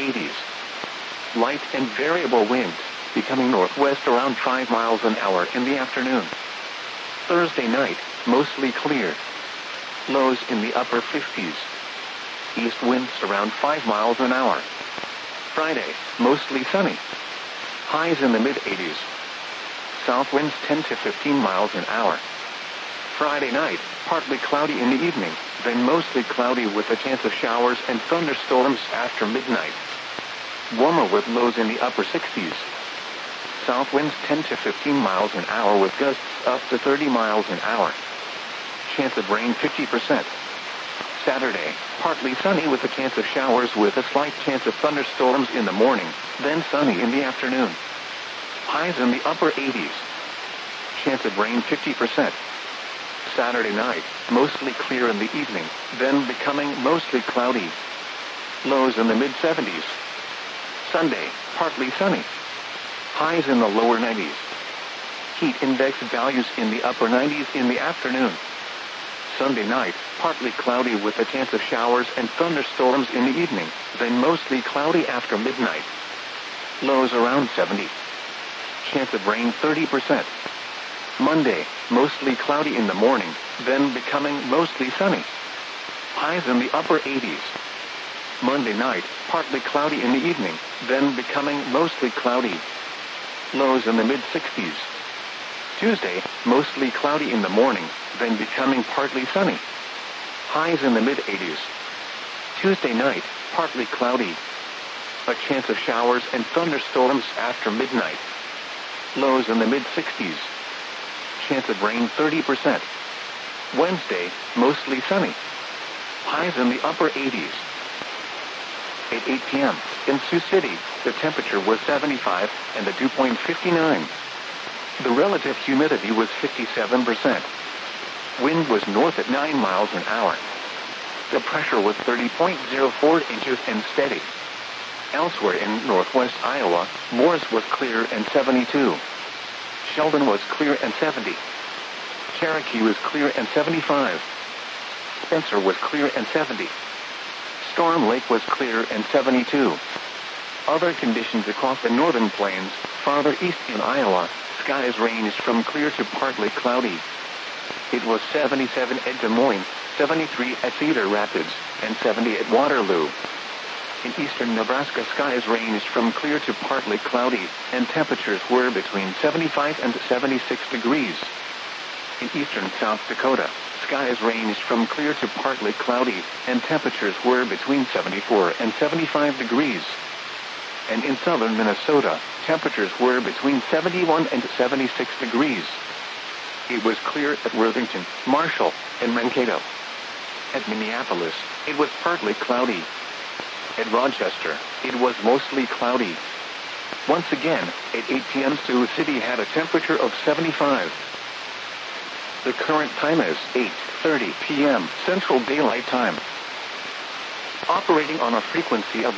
80s. Light and variable winds, becoming northwest around 5 miles an hour in the afternoon. Thursday night, mostly clear. Lows in the upper 50s. East winds around 5 miles an hour. Friday, mostly sunny. Highs in the mid-80s. South winds 10 to 15 miles an hour. Friday night, partly cloudy in the evening, then mostly cloudy with a chance of showers and thunderstorms after midnight. Warmer with lows in the upper 60s. South winds 10 to 15 miles an hour with gusts up to 30 miles an hour. Chance of rain 50%. Saturday, partly sunny with a chance of showers with a slight chance of thunderstorms in the morning, then sunny in the afternoon. Highs in the upper 80s. Chance of rain 50%. Saturday night, mostly clear in the evening, then becoming mostly cloudy. Lows in the mid-70s. Sunday, partly sunny. Highs in the lower 90s. Heat index values in the upper 90s in the afternoon. Sunday night, partly cloudy with a chance of showers and thunderstorms in the evening, then mostly cloudy after midnight. Lows around 70. Chance of rain 30%. Monday, mostly cloudy in the morning, then becoming mostly sunny. Highs in the upper 80s. Monday night, partly cloudy in the evening, then becoming mostly cloudy. Lows in the mid-60s. Tuesday, mostly cloudy in the morning, then becoming partly sunny. Highs in the mid-80s. Tuesday night, partly cloudy. A chance of showers and thunderstorms after midnight. Lows in the mid-60s. Chance of rain 30%. Wednesday, mostly sunny. Highs in the upper 80s. At 8 p.m., in Sioux City, the temperature was 75 and the dew point 59. The relative humidity was 57%. Wind was north at 9 miles an hour. The pressure was 30.04 inches and steady. Elsewhere in northwest Iowa, Morris was clear and 72. Sheldon was clear and 70. Cherokee was clear and 75. Spencer was clear and 70. Storm Lake was clear and 72. Other conditions across the northern plains, farther east in Iowa, skies ranged from clear to partly cloudy. It was 77 at Des Moines, 73 at Cedar Rapids, and 70 at Waterloo. In eastern Nebraska, skies ranged from clear to partly cloudy, and temperatures were between 75 and 76 degrees. In eastern South Dakota, skies ranged from clear to partly cloudy, and temperatures were between 74 and 75 degrees. And in southern Minnesota, temperatures were between 71 and 76 degrees. It was clear at Worthington, Marshall, and Mankato. At Minneapolis, it was partly cloudy. At Rochester, it was mostly cloudy. Once again, at 8 p.m. Sioux City had a temperature of 75. The current time is 8:30 p.m. Central Daylight Time. Operating on a frequency of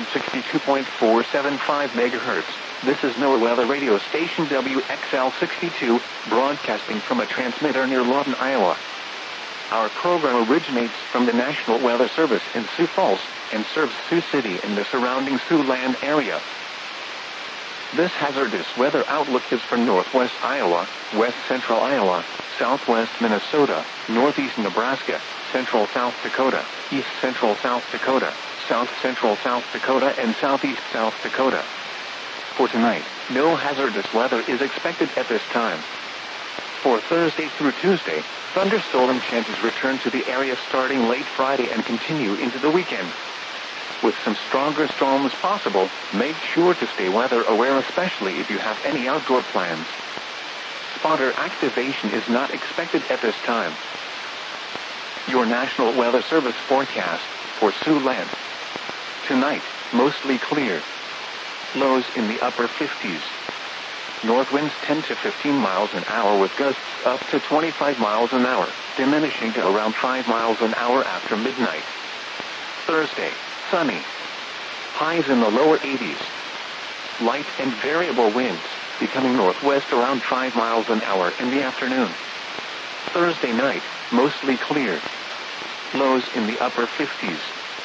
162.475 megahertz, this is NOAA Weather Radio Station WXL62, broadcasting from a transmitter near Lawton, Iowa. Our program originates from the National Weather Service in Sioux Falls and serves Sioux City and the surrounding Siouxland area. This hazardous weather outlook is for northwest Iowa, west central Iowa, southwest Minnesota, northeast Nebraska, central South Dakota, east central South Dakota, south central South Dakota, and southeast South Dakota. For tonight, no hazardous weather is expected at this time. For Thursday through Tuesday, thunderstorm chances return to the area starting late Friday and continue into the weekend. With some stronger storms possible, make sure to stay weather aware, especially if you have any outdoor plans. Spotter activation is not expected at this time. Your National Weather Service forecast for Siouxland. Tonight, mostly clear. Lows in the upper 50s. North winds 10 to 15 miles an hour with gusts up to 25 miles an hour, diminishing to around 5 miles an hour after midnight. Thursday, sunny. Highs in the lower 80s. Light and variable winds, becoming northwest around 5 miles an hour in the afternoon. Thursday night, mostly clear. Lows in the upper 50s.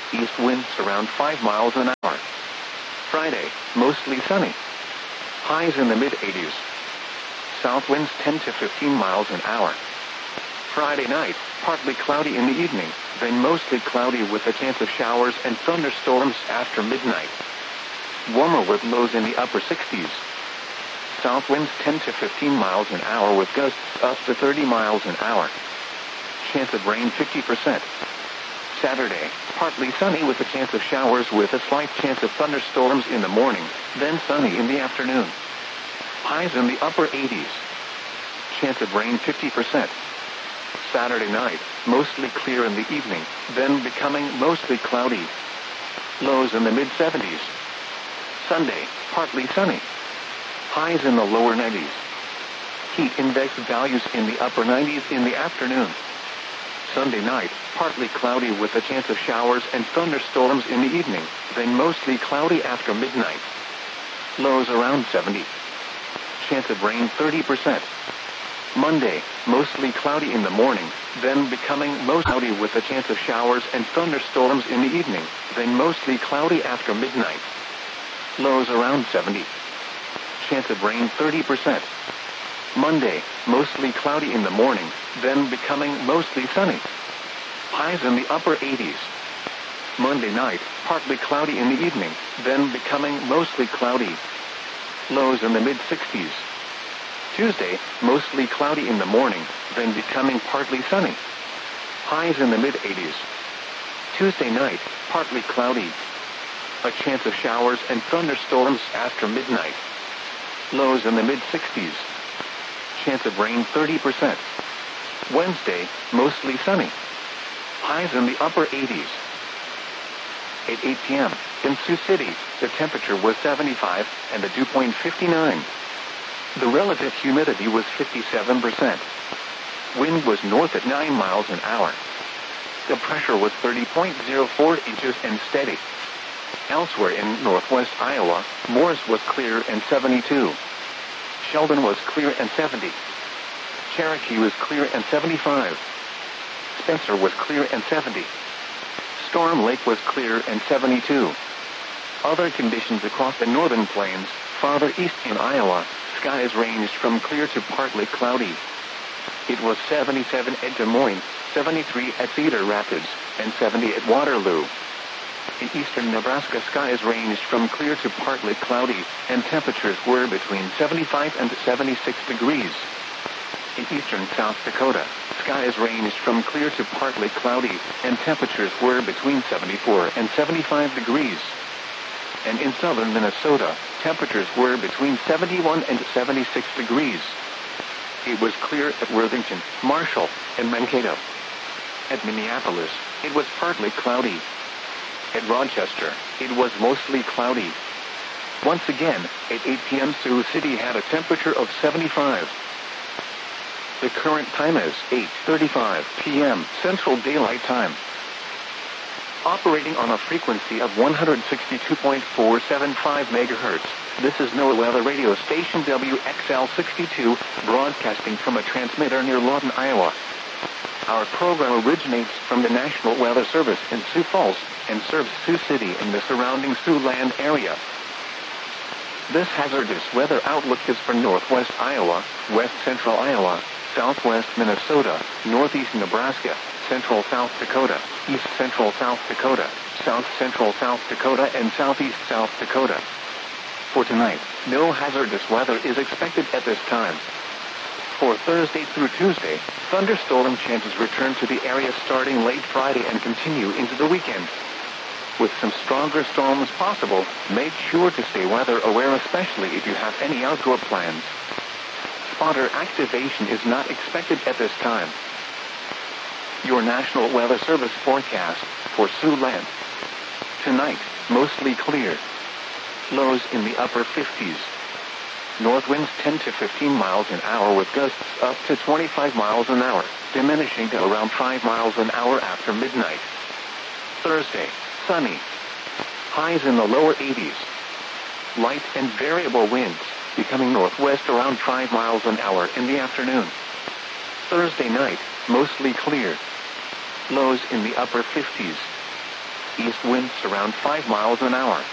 East winds around 5 miles an hour. Friday, mostly sunny. Highs in the mid-80s. South winds 10 to 15 miles an hour. Friday night, partly cloudy in the evening, then mostly cloudy with a chance of showers and thunderstorms after midnight. Warmer with lows in the upper 60s. South winds 10 to 15 miles an hour with gusts up to 30 miles an hour. Chance of rain 50%. Saturday, partly sunny with a chance of showers with a slight chance of thunderstorms in the morning, then sunny in the afternoon. Highs in the upper 80s. Chance of rain 50%. Saturday night, mostly clear in the evening, then becoming mostly cloudy. Lows in the mid-70s. Sunday, partly sunny. Highs in the lower 90s. Heat index values in the upper 90s in the afternoon. Sunday night, partly cloudy with a chance of showers and thunderstorms in the evening, then mostly cloudy after midnight. Lows around 70. Chance of rain 30%. Monday, mostly cloudy in the morning, then becoming mostly cloudy with a chance of showers and thunderstorms in the evening, then mostly cloudy after midnight. Lows around 70. Chance of rain 30%. Monday, mostly cloudy in the morning, then becoming mostly sunny. Highs in the upper 80s. Monday night, partly cloudy in the evening, then becoming mostly cloudy. Lows in the mid-60s. Tuesday, mostly cloudy in the morning, then becoming partly sunny. Highs in the mid-80s. Tuesday night, partly cloudy. A chance of showers and thunderstorms after midnight. Lows in the mid-60s. Chance of rain 30%. Wednesday, mostly sunny. Highs in the upper 80s. At 8 p.m., in Sioux City, the temperature was 75 and the dew point 59. The relative humidity was 57%. Wind was north at 9 miles an hour. The pressure was 30.04 inches and steady. Elsewhere in northwest Iowa, Morris was clear and 72. Sheldon was clear and 70. Cherokee was clear and 75. Spencer was clear and 70. Storm Lake was clear and 72. Other conditions across the northern plains, farther east in Iowa, skies ranged from clear to partly cloudy. It was 77 at Des Moines, 73 at Cedar Rapids, and 70 at Waterloo. In eastern Nebraska, skies ranged from clear to partly cloudy, and temperatures were between 75 and 76 degrees. In eastern South Dakota, skies ranged from clear to partly cloudy, and temperatures were between 74 and 75 degrees. And in southern Minnesota, temperatures were between 71 and 76 degrees. It was clear at Worthington, Marshall, and Mankato. At Minneapolis, it was partly cloudy. At Rochester, it was mostly cloudy. Once again, at 8 p.m. Sioux City had a temperature of 75. The current time is 8:35 p.m. Central Daylight Time. Operating on a frequency of 162.475 MHz, this is NOAA Weather Radio Station WXL62, broadcasting from a transmitter near Lawton, Iowa. Our program originates from the National Weather Service in Sioux Falls and serves Sioux City and the surrounding Siouxland area. This hazardous weather outlook is for northwest Iowa, west central Iowa, southwest Minnesota, northeast Nebraska, central South Dakota, east central South Dakota, south central South Dakota, and southeast South Dakota. For tonight, no hazardous weather is expected at this time. For Thursday through Tuesday, thunderstorm chances return to the area starting late Friday and continue into the weekend. With some stronger storms possible, make sure to stay weather aware, especially if you have any outdoor plans. Spotter activation is not expected at this time. Your National Weather Service forecast for Siouxland. Tonight, mostly clear. Lows in the upper 50s. North winds 10 to 15 miles an hour with gusts up to 25 miles an hour, diminishing to around 5 miles an hour after midnight. Thursday, sunny. Highs in the lower 80s. Light and variable winds, becoming northwest around 5 miles an hour in the afternoon. Thursday night, mostly clear. Lows in the upper 50s. northeast winds around 5 miles an hour.